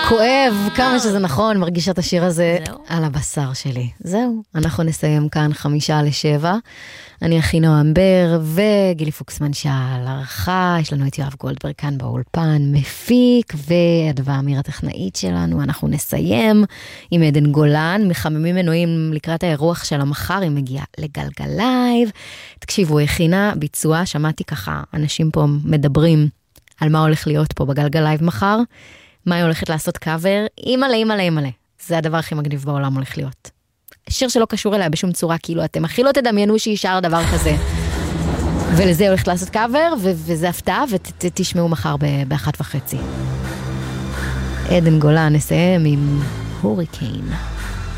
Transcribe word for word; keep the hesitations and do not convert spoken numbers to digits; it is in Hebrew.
כואב, כמה שזה נכון, מרגישה את השיר הזה על הבשר שלי. זהו, אנחנו נסיים כאן חמישה לשבע. אני הכי נועם בר וגילי פוקסמן שעל ערכה, יש לנו את יואב גולדברג כאן באולפן, מפיק, ואדווה אמיר הטכנאית שלנו. אנחנו נסיים עם עדן גולן, מחממים מנועים לקראת האירוח של המחר, היא מגיעה לגלגל לייב. תקשיבו, הכינה ביצוע, שמעתי ככה, אנשים פה מדברים על מה הולך להיות פה בגלגל לייב מחר, מה היא הולכת לעשות קאבר, אימאלה, אימאלה, אימאלה. זה הדבר הכי מגניב בעולם הולך להיות. שיר שלא קשור אליה בשום צורה, כאילו אתם הכי לא תדמיינו שישאר דבר כזה. ולזה הולכת לעשות קאבר, וזה הפתעה, ותשמעו מחר באחת וחצי. עדן גולן, נסיים עם הוריקיין.